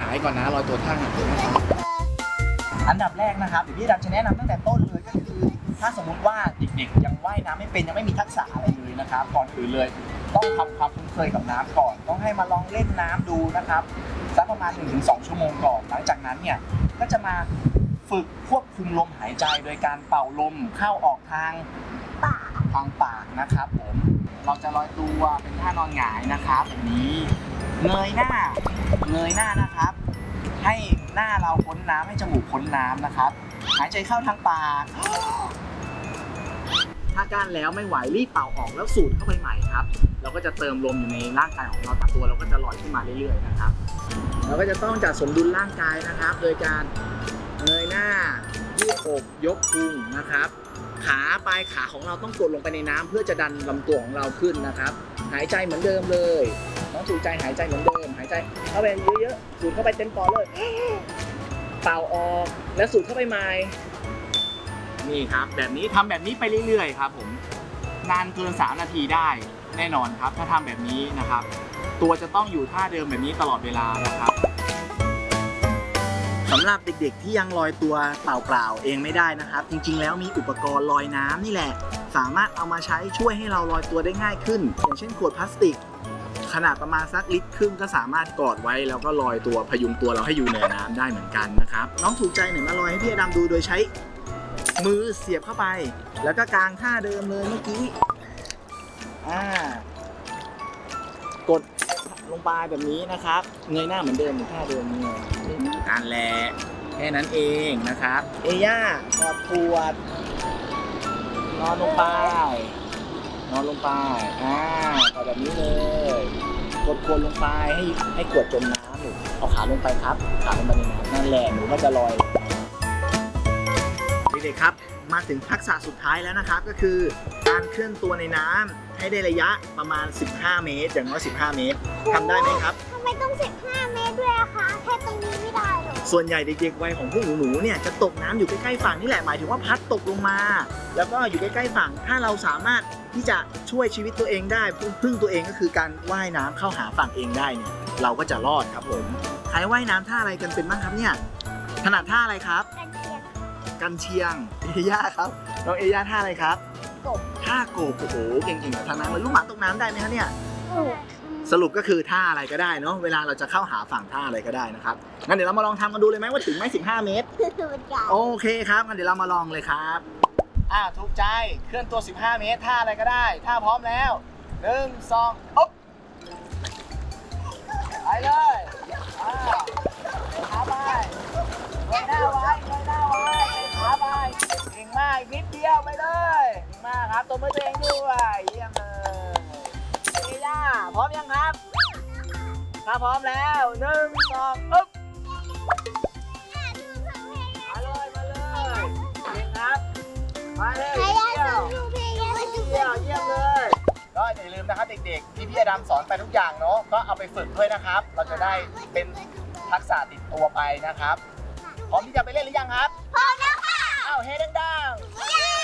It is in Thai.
ายก่อนนะลอยตัวท่าอันดับแรกนะครับเดี๋ยวพี่ดำจะแนะนำตั้งแต่ต้นเลยก็คือถ้าสมมุติว่าเด็กๆยังว่ายน้ำไม่เป็นยังไม่มีทักษะอะไรเลยนะครับก่อนอื่นเลยต้องทำความคุ้นเคยกับน้ำก่อนต้องให้มาลองเล่นน้ำดูนะครับสักประมาณ 1-2 ชั่วโมงก่อนหลังจากนั้นเนี่ยก็จะมาฝึกควบคุมลมหายใจโดยการเป่าลมเข้าออกทางปากนะครับผมเราจะลอยตัวเป็นท่านอนหงายนะครับแบบนี้เงยหน้านะครับให้หน้าเราพ้นน้ำให้จมูกพ้นน้ำนะครับหายใจเข้าทางปากถ้าก้านแล้วไม่ไหวรีบเป่าออกแล้วสูดเข้าไปใหม่ครับเราก็จะเติมลมอยู่ในร่างกายของเราตัวเราก็จะลอยขึ้นมาเรื่อยๆนะครับเราก็จะต้องจัดสมดุลร่างกายนะครับโดยการเงยหน้ายืดอกยกพุงนะครับขาปลายขาของเราต้องกดลงไปในน้ำเพื่อจะดันลำตัวของเราขึ้นนะครับหายใจเหมือนเดิมเลยน้องสูดใจหายใจเหมือนเดิมหายใจเข้าไปเยอะๆสูดเข้าไปเต็มปอดเลยเป่าออกแล้วสูดเข้าไปใหม่นี่ครับแบบนี้ทำแบบนี้ไปเรื่อยๆครับผมนานเกิน3 นาทีได้แน่นอนครับถ้าทำแบบนี้นะครับตัวจะต้องอยู่ท่าเดิมแบบนี้ตลอดเวลานะครับสำหรับเด็กๆที่ยังลอยตัวเปล่าๆเองไม่ได้นะครับจริงๆแล้วมีอุปกรณ์ลอยน้ำนี่แหละสามารถเอามาใช้ช่วยให้เราลอยตัวได้ง่ายขึ้นอย่างเช่นขวดพลาสติกขนาดประมาณสักลิตรครึ่งก็สามารถกอดไว้แล้วก็ลอยตัวพยุงตัวเราให้อยู่เหนือน้ำได้เหมือนกันนะครับน้องถูกใจหนึ่งมาลอยให้พี่อดัมดูโดยใช้มือเสียบเข้าไปแล้วก็กางท่าเดิมเลยเมื่อกี้กดลงไปแบบนี้นะครับเงยหน้าเหมือนเดิมเหมือนท่าเดิมนี่การแลแค่นั้นเองนะครับเอย่ากอดขวดนอนลงไปกอดแบบนี้เลยกดขวดลงไปให้ขวดจมน้ำหนูเอาขาลงไปครับขาลงไปในน้ำนั่นแหละหนูก็จะลอยเด็กๆครับมาถึงทักษะสุดท้ายแล้วนะครับก็คือการเคลื่อนตัวในน้ำให้ได้ระยะประมาณ15 เมตรอย่างน้อย15 เมตรทำได้ไหมครับทำไมต้อง15 เมตรด้วยอะคะแค่ตรงนี้ไม่ได้หรอส่วนใหญ่เด็กๆวัยของพวกหนูๆเนี่ยจะตกน้ำอยู่ใกล้ๆฝั่งนี่แหละหมายถึงว่าพัดตกลงมาแล้วก็อยู่ใกล้ๆฝั่งถ้าเราสามารถที่จะช่วยชีวิตตัวเองได้พึ่งตัวเองก็คือการว่ายน้ำเข้าหาฝั่งเองได้เนี่ยเราก็จะรอดครับผมใครว่ายน้ำท่าอะไรกันเป็นบ้างครับเนี่ยถนัดท่าอะไรครับกันเชียงเอย่าครับน้องเอย่าท่าอะไรครับกบท่ากบโอ้โหเก่งๆกับทางน้ำเลยลูกหมาตกน้ำได้ไหมคะเนี่ยสรุปก็คือท่าอะไรก็ได้เนาะเวลาเราจะเข้าหาฝั่งท่าอะไรก็ได้นะครับงั้นเดี๋ยวเรามาลองทำกันดูเลยไหมว่าถึงไหม15 เมตรโอเคครับงั้นเดี๋ยวเรามาลองเลยครับถูกใจเคลื่อนตัว 15 เมตรท่าอะไรก็ได้ท่าพร้อมแล้ว1 2อ๊บไปเลยขาไปเงยหน้าไว้ขาไปเก่งมากอีกนิดเดียวไปเลยเก่งมากครับตัวมือตัวเองด้วยเยี่ยมเลยเอย่าพร้อมยังครับถ้าพร้อมแล้ว1 2อึ๊บมาเลยเก่งครับมาเลยเยี่ยมเลยก็อย่าลืมนะครับเด็กๆที่พี่อดัมสอนไปทุกอย่างเนาะก็เอาไปฝึกด้วยนะครับเราจะได้เป็นทักษะติดตัวไปนะครับพร้อมที่จะไปเล่นหรือยังครับพร้อมแล้วค่ะเฮ้ดังๆ